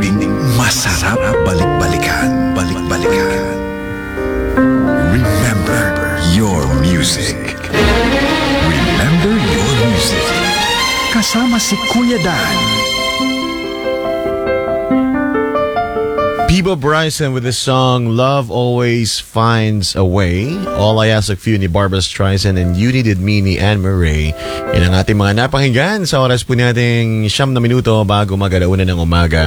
Masarap balik-balikan. Remember your music. Remember your music. Kasama si Kuya Dan. Bebo Bryson with the song Love Always Finds a Way. All I Ask of You ni Barbra Streisand and You Needed Me ni Anne Murray. Yan ang ating mga napakinggan sa oras po nating 9 na minuto bago mag-alauna ng umaga.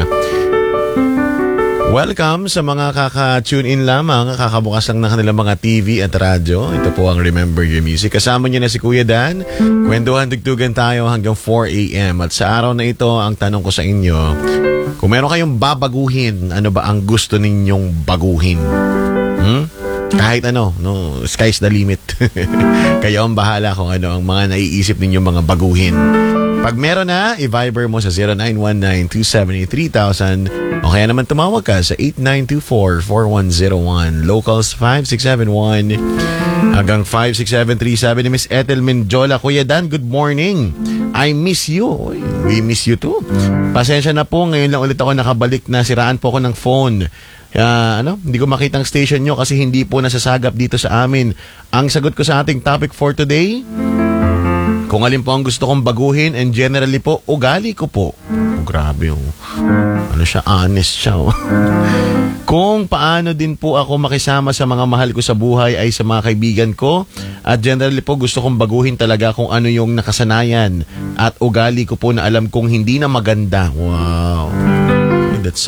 Welcome sa mga kaka-tune in lamang, kakabukas lang ng kanilang mga TV at radyo. Ito po ang Remember Your Music. Kasama niyo na si Kuya Dan. Kwentuhan, tugtugan tayo hanggang 4 a.m. At sa araw na ito, ang tanong ko sa inyo, kung meron kayong babaguhin, ano ba ang gusto ninyong baguhin? Kahit ano, no, sky's the limit. Kayo ang bahala kung ano ang mga naiisip ninyong mga baguhin. Pag meron na, i-Viber mo sa 0919-273-3000 o kaya naman tumawag ka sa 8924-4101. Locals 5671 hanggang 56737 ni Miss Ethel Menjola. Kuya Dan, good morning. I miss you. We miss you too. Pasensya na po, ngayon lang ulit ako nakabalik na siraan po ako ng phone. Hindi ko makita ang station nyo kasi hindi po nasasagap dito sa amin. Ang sagot ko sa ating topic for today, kung alin po ang gusto kong baguhin and generally po, ugali ko po. Grabe yung, honest siya. Kung paano din po ako makisama sa mga mahal ko sa buhay ay sa mga kaibigan ko at generally po gusto kong baguhin talaga kung ano yung nakasanayan at ugali ko po na alam kong hindi na maganda. Wow. That's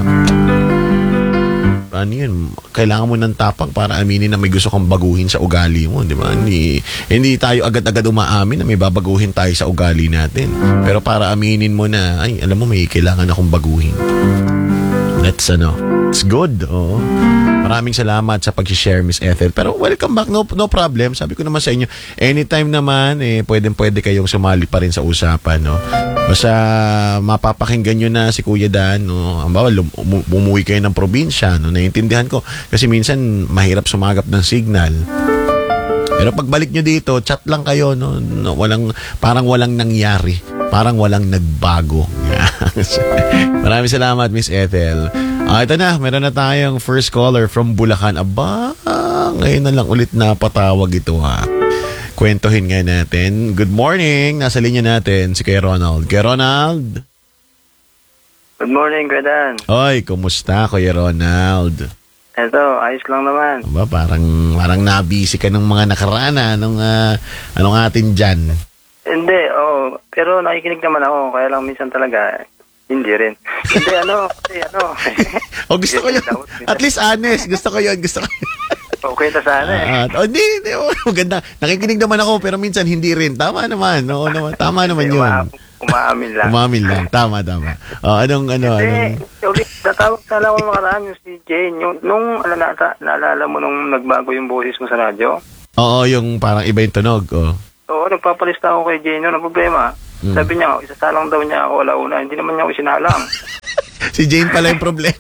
ano yun, kailangan mo ng tapang para aminin na may gusto kang baguhin sa ugali mo, di ba? Hindi tayo agad-agad umaamin na may babaguhin tayo sa ugali natin. Pero para aminin mo na, ay, alam mo, may kailangan akong baguhin. It's good. Oh. Maraming salamat sa pag-share, Miss Ethel. Pero welcome back, no problem. Sabi ko naman sa inyo, anytime naman, pwede kayong sumali pa rin sa usapan, no? Basta mapapakinggan nyo na si Kuya Dan, no? Ang bawa, umuwi kayo ng probinsya, no? Naiintindihan ko. Kasi minsan, mahirap sumagap ng signal. Pero pagbalik nyo dito, chat lang kayo, no? Parang walang nangyari. Parang walang nagbago. Maraming salamat, Miss Ethel. Ito na, meron na tayong first caller from Bulacan. Aba, ngayon na lang ulit na patawag ito, ha. Kwentuhin nga natin. Good morning. Nasa linya natin si Kuya Ronald. Kuya Ronald. Good morning, Kuya Dan. Oy, kumusta, Kuya Ronald? Eto, ayos lang naman. Aba, parang nabisi ka ng mga nakaraan, anong atin dyan? Hindi, pero nakikinig naman ako. Kaya lang minsan talaga, hindi rin. Hindi, gusto ko yun. At least honest. Gusto ko yun. Okay na sana Hindi. Maganda. Nakikinig naman ako, pero minsan hindi rin. Tama naman. Oo naman. Tama naman yun. Umaamin lang. Umaamin lang. Tama. Anong? Natawag na lang ako makaraan yung si Jane. Nung naalala mo nung nagbago yung boses mo sa radyo? Oo, yung parang iba yung tunog. Oo, nagpapalista ako kay Jane. Ano problema? Sabi niya, isasalang daw niya ako alauna. Hindi naman niya ako isinalang. Si Jane pala yung problema.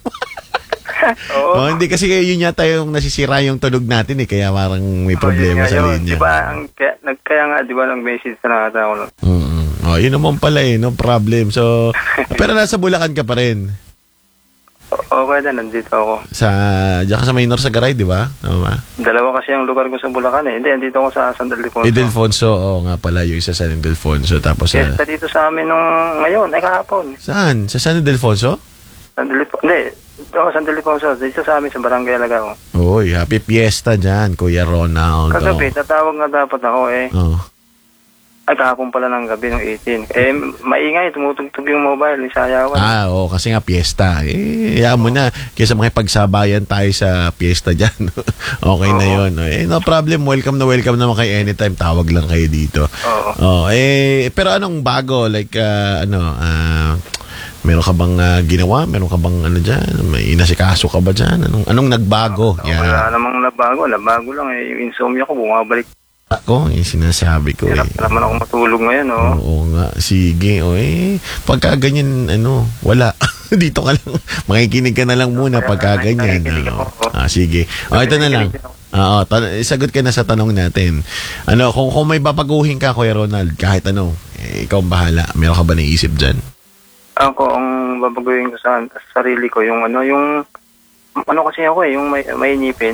Oo. Hindi kasi yun yata yung nasisira yung tunog natin kaya parang may problema sa linya. Diba, kaya nga, diba, nag-message na nakata ako. Yun naman pala no problem. So, pero nasa Bulacan ka pa rin. Okay na, nandito ako. Diyan ka sa Maynor sa Garay, di ba? Tama. Dalawa kasi ang lugar ko sa Bulacan Hindi, nandito ako sa San Ildefonso. Ildefonso, nga pala yung isa sa San Ildefonso. Tapos yes, dito sa amin ngayon, kahapon. Saan? Sa San Ildefonso? Hindi. San Ildefonso. Dito sa amin sa Barangay Alagao. Uy, happy fiesta dyan, Kuya Ronald. Kagabi, tatawag nga dapat ako Ay, kahapon pala ng gabi ng 18. Maingay, tumutugtog yung mobile, isayawan. Kasi nga piyesta. Hayaan mo na. Kaysa makipagsabayan tayo sa piyesta dyan. Okay na yun. No problem. Welcome naman kayo anytime. Tawag lang kayo dito. Pero anong bago? Like, meron ka bang ginawa? Meron ka bang dyan? May inasikaso ka ba dyan? Anong nagbago? Wala namang nabago. Nabago lang Yung insomnia ko, bumabalik. Ako, yung sinasabi ko Hirap naman ako matulog ngayon, Oo nga, sige, pagka ganyan, wala. Dito ka lang, makikinig ka na lang muna pagka ganyan. Sige. Ito na lang. Sagot ka na sa tanong natin. Kung may babaguhin ka, Kuya Ronald, kahit ikaw ang bahala. Meron ka ba naisip dyan? Ako, ang babaguhin ko sa sarili ko, yung ano kasi ako yung may inipin.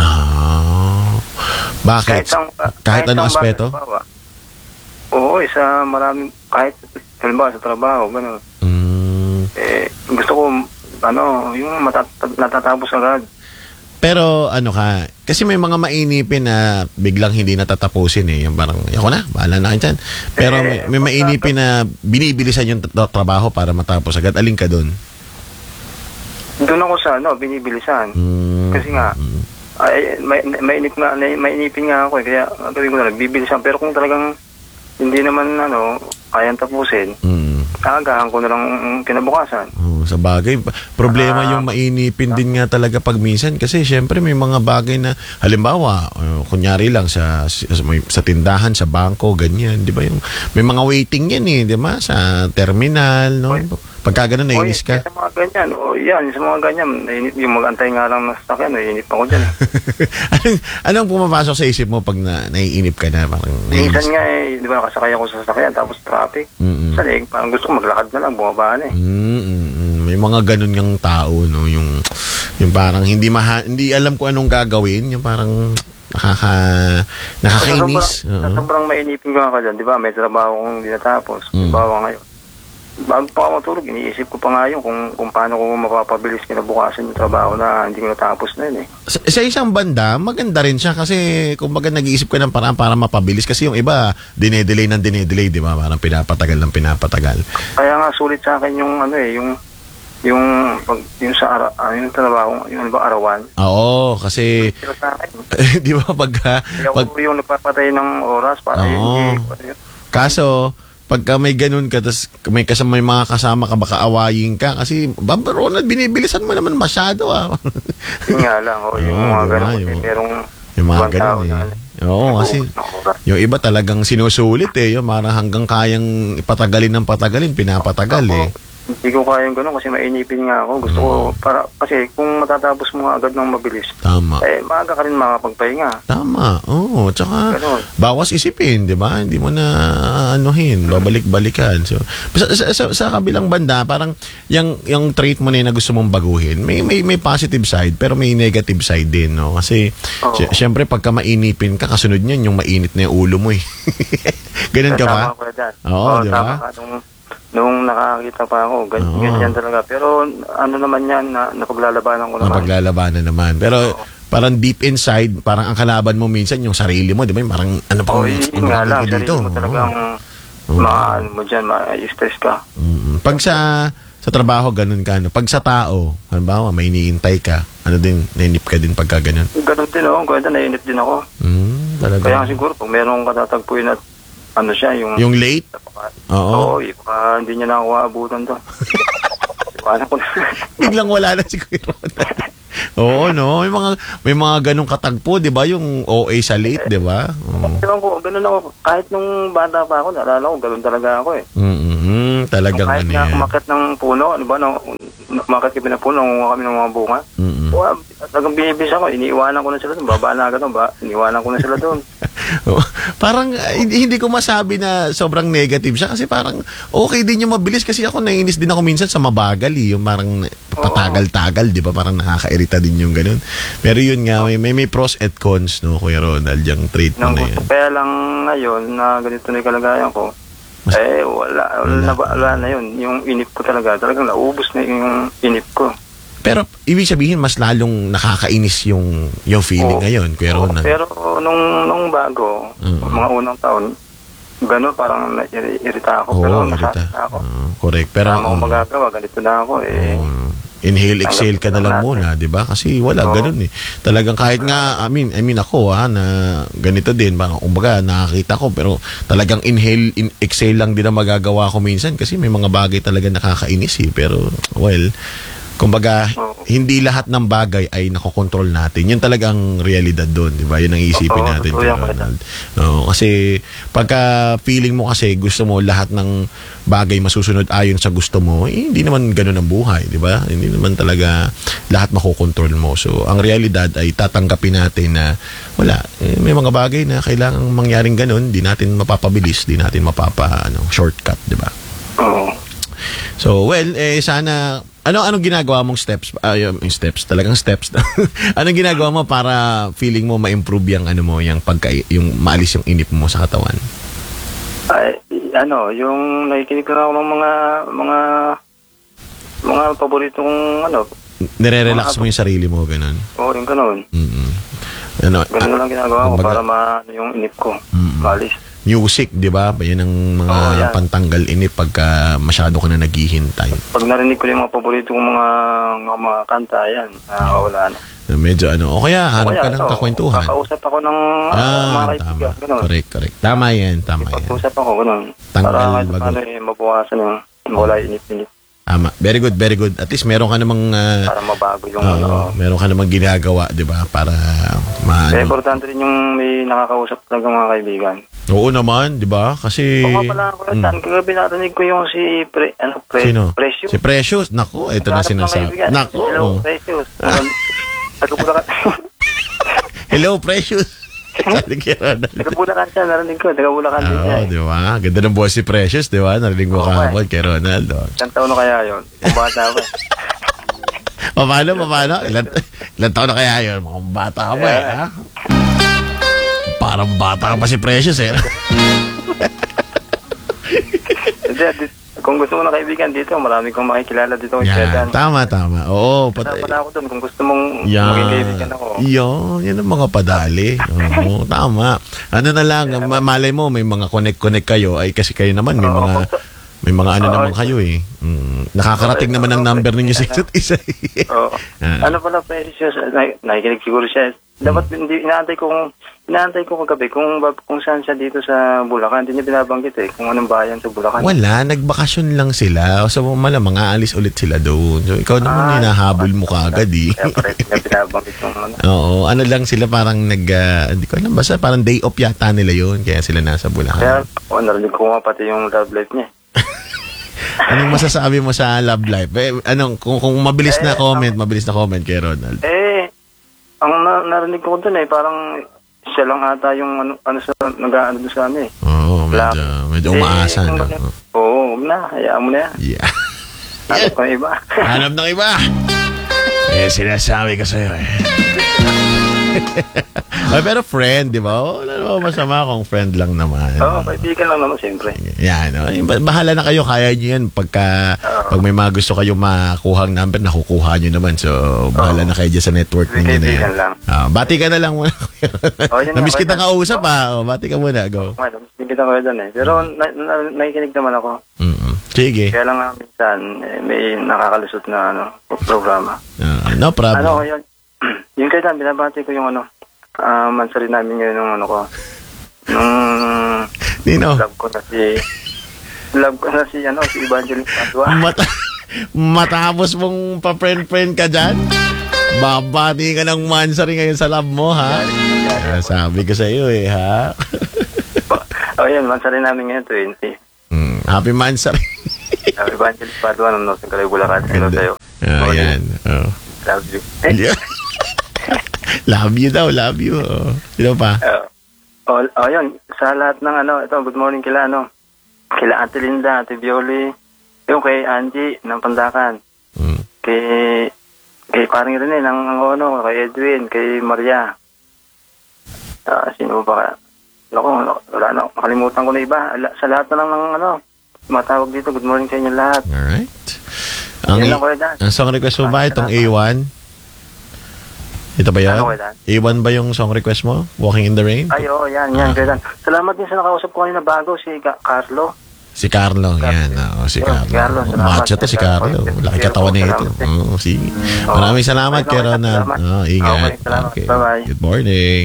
Bakit? Kahit anong aspeto? Oo, sa maraming, kahit halimbawa sa trabaho, gano'n. Gusto ko, yung natatapos agad. Pero kasi may mga mainipin na biglang hindi natatapusin eh. Yung parang, ako na, bahala na kayo dyan. Pero may mainipin na binibilisan yung trabaho para matapos agad. Alin ka doon? Doon ako sa binibilisan. Kasi nga, mainipin nga ako eh. Kaya gawin ko na lang, bibilisan. Pero kung talagang hindi naman kayang tapusin, agahan ko na lang kinabukasan. Sa bagay. Problema yung mainipin din nga talaga pag minsan. Kasi syempre may mga bagay na, halimbawa, kunyari lang sa tindahan, sa bangko, ganyan. Di ba? May mga waiting yan eh. Di ba? Sa terminal, no? Pagka ganun, nainis ka? Sa mga ganyan. Sa mga ganyan. Yung mag-antay nga lang na sasakyan, naiinip ako dyan. Anong pumapasok sa isip mo pag naiinip ka na? Minsan nga di ba, kasakay ako sa sasakyan, tapos traffic. Salig, parang gusto ko maglakad na lang, bumabaan eh. May mga ganun yung tao, no? Yung parang hindi alam kung anong gagawin, yung parang nakakainis. Sobrang mainipin ko nga dyan, di ba? May trabaho kong hindi natapos. Bawa ngayon. Bago pa ako matulog, iniisip ko pa nga yun kung paano ko mapapabilis kinabukasan yung trabaho na hindi ko natapos na yun eh. Sa isang banda, maganda rin siya kasi kumbaga nag-iisip ka ng paraan para mapabilis kasi yung iba, dinedelay, di ba? Parang pinapatagal. Kaya nga sulit sa akin yung yung trabaho, yung arawan. Oo, kasi di ba yung nagpapatay ng oras para kaso pagka may ganun ka, tas may mga kasama ka, baka awayin ka. Kasi, Ronald, binibilisan mo naman masyado, Yung nga lang, yung mga ganun. Yung mga ganun, Oo, kasi yung iba talagang sinusulit, Yung parang hanggang kayang patagalin, pinapatagal, Hindi ko kaya yung gano'n kasi mainipin nga ako. Gusto ko, kasi kung matatapos mo agad ng mabilis, tama. maaga ka rin makapagpahinga. Tama, tsaka ganun. Bawas isipin, di ba? Hindi mo na babalik-balikan. So, sa kabilang banda, parang yung trait mo na gusto mong baguhin, may positive side, pero may negative side din, no? Kasi, syempre, pagka mainipin ka, kasunod niyan, yung mainit na yung ulo mo, Ganun ka ba? Tama ko dyan. Di ba? Nung nakakita pa ako, ganyan talaga. Pero naman yan, napaglalabanan ko naman. Napaglalabanan naman. Pero parang deep inside, parang ang kalaban mo minsan yung sarili mo, di ba? Parang yun nga lang, sarili mo talagang mo dyan, ma-stress ka. Pag sa trabaho, ganun ka. Pag sa tao, halimbawa, may iniintay ka, nainip ka din pagka ganun? Ganun din ako, kaya nainip din ako. Talaga. Kaya siguro, kung meron katatagpuin at siya, yung late? Oo. Hindi niya na ako aabutan to. Biglang wala na si Kuya Ronald. Oo, no? May mga ganong katagpo, di ba? Yung OA sa late, di ba? Ewan ko, ganun ako. Kahit nung bata pa ako, naalala ko, ganun talaga ako eh. Talagang kahit na umakit ng puno, umakit kami ng puno, nangunga kami ng mga bunga. Talagang binibisa ko, iniiwanan ko na sila doon. Babaan na agad iniiwanan ko na sila doon. Parang hindi ko masabi na sobrang negative siya kasi parang okay din yung mabilis kasi ako naiinis din ako minsan sa mabagal yung parang patagal-tagal, di ba? Parang nakakairita din yung ganun. Pero yun nga, may pros and cons, no, Kuya Ronald, yung trait mo na yan. Kaya lang ngayon na ganito na yung kalagayan ko, wala na yun. Yung inip ko talagang naubos na yung inip ko. Pero ibig sabihin mas lalong nakakainis yung feeling ngayon, Kuya Ronald. Pero nung bago, mga unang taon, gano'n parang irita ako. Pero nasasita ako. Correct. Pero ako magagawa, ganito na ako inhale, exhale ka na lang muna, di ba? Kasi wala, ganun Talagang kahit nga, I mean ako na ganito din, kumbaga nakakita ko, pero talagang inhale, exhale lang din ang magagawa ko minsan kasi may mga bagay talaga nakakainis Pero, kumbaga, hindi lahat ng bagay ay nakokontrol natin. Yun talagang realidad doon, di ba? Yun ang isipin natin. Kasi pagka feeling mo kasi gusto mo lahat ng bagay masusunod ayon sa gusto mo, hindi naman ganun ang buhay, di ba? Hindi naman talaga lahat makokontrol mo. So, ang realidad ay tatanggapin natin na wala. May mga bagay na kailangang mangyaring ganun, di natin mapapabilis, di natin shortcut, di ba? Oo. So, well, sana anong ginagawa mong steps? Yung steps, talagang steps. Anong ginagawa mo para feeling mo ma-improve yung yung yung maalis yung inip mo sa katawan? Ay, yung nakikinig ko na ako ng mga paborito kong Nire-relax mo yung sarili mo, ganun. Oo, yung ganun. Ganun lang ginagawa ko para yung inip ko. Maalis. Music, di ba? Yan ang mga pantanggal inip pagka masyado ka na naghihintay. Pag narinig ko yung mga paborito kong mga kanta, yan, wala na. Medyo o kaya hanap ka ng kakwentuhan. Kakausap ako ng mga kaibigan, ganun. Correct. Tama yan. Pag-usap ako, ganun. Tanggal para paano mabawasan yung mawala inip-inip. Tama. Very good. At least meron ka namang para mabago yung meron ka namang ginagawa, 'di ba? Para importante rin yung may nakakausap talaga mga kaibigan. Oo naman, 'di ba? Kasi pala ako kagabi narinig ko yung si Sino? Precious. Si Precious. Naku, ito na sinasabi. Naku. Hello, Precious. Hello, Precious. Taga-Bulacan siya, narinig ko. Taga-Bulacan din siya. Di ba? Ganda ng boss si Precious, di ba? Narinig mo kahapon kay Ronaldo. Ilang taon na kaya yun? Kung bata ako. Paano? Ilang taon na kaya yun? Mukhang bata ka ba ha? Parang bata ka pa si Precious Kung gusto mo na kaibigan dito, marami kong makikilala dito. Tama. Oo. Pala ako doon kung gusto mong maging kaibigan ako. Yan ang mga padali. Oo, tama. Ano na lang, malay mo, may mga connect kayo. Ay, kasi kayo naman, may mga naman kayo nakakarating naman ang number ninyo sa isa't isa. Ano pala, Precious, nakikinig siguro siya. Dapat inaantay ko kagabi kung saan siya dito sa Bulacan. Hindi niya binabanggit kung anong bayan sa Bulacan. Wala, nagbakasyon lang sila. O sa malamang aalis ulit sila doon. So, ikaw naman hinahabol mo kaagad Kaya pala niya binabanggit yung Oo, lang sila parang hindi ko alam, basta parang day off yata nila yun. Kaya sila nasa Bulacan. Kaya, narinig ko nga pati yung love life niya. Anong masasabi mo sa love life? Kung mabilis na comment kay Ronald. Ang narinig ko doon parang siya lang ata yung nag-aano doon sa Oo, medyo umaasa. Oo, hayaan mo na yan. Yeah. Hanap ng iba. Hanap ng iba. Sinasabi ko sa'yo pero friend, di ba? Wala naman masama kung friend lang naman. Kaibigan lang naman, siyempre. Yan, bahala na kayo, kaya nyo yan. Pag may mga gusto kayo makuhang number, nakukuha nyo naman. So, bahala na kayo dyan sa network ninyo na yan. Bati ka na lang muna. Namiss kita kausap bati ka muna, go. Namiss kita ko doon Pero nakikinig naman ako. Sige. Kaya lang minsan, may nakakalusot na programa. No problem. Yung kailan, binabati ko yung mansari namin ngayon nung ko. Nung love ko na si Evangeline Padua. Matapos mong pa-friend-friend ka dyan, babati ka ng mansari ngayon sa love mo, ha? Sabi ko sa iyo, ha? Yan, mansari namin ngayon, 20. Happy mansari. Evangeline Padua, nung Nosong Kalay Bulacan. Hello sa'yo. Yan. Love you. Love you. Sino pa? Yun. Sa lahat ng ito, good morning kila Ate Linda, Ate Violi, yung kay Angie ng Pandakan. Kay parang rin ng kay Edwin, kay Maria. Sino ba? Wala na. Makalimutan ko na iba. Sa lahat na lang ng matawag dito, good morning sa inyo lahat. Alright. Ang song request mo ba itong A1? Ito ba yan? A1 ba yung song request mo? Walking in the Rain? Ay, oo, yan. Kailan. Salamat din sa nakausap ko kanina bago, si Carlo. Si Carlo, yan. Si Carlo. Macho to si Carlo. Laki katawan na ito. Sige. Maraming salamat kay Ronald. Ingat. Okay. Bye-bye. Good morning.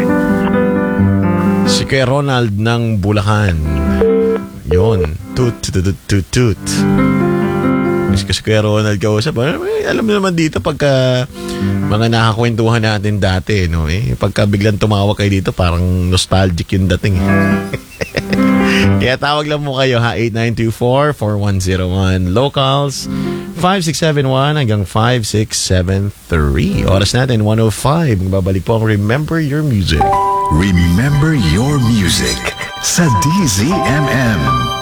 Si kay Ronald ng Bulacan. Yun. Toot. Kasi kay Ronald kausap. Alam mo naman dito pagka mga nakakwentuhan natin dati, pagka biglang tumawag kayo dito, parang nostalgic yung dating. Kaya tawag lang mo kayo, 8924-4101. Locals, 5671 hanggang 5673. Oras natin, 105. Magbabalik po ang Remember Your Music. Remember Your Music sa DZMM.